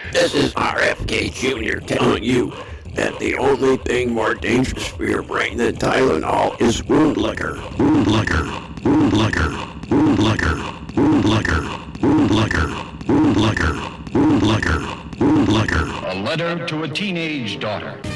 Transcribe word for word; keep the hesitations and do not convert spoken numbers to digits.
This is R F K Junior telling you that the only thing more dangerous for your brain than Tylenol is wound liquor. Wound liquor. Wound liquor. Wound liquor. Wound liquor. Wound liquor. Wound liquor. Wound liquor. Wound liquor. A letter to a teenage daughter.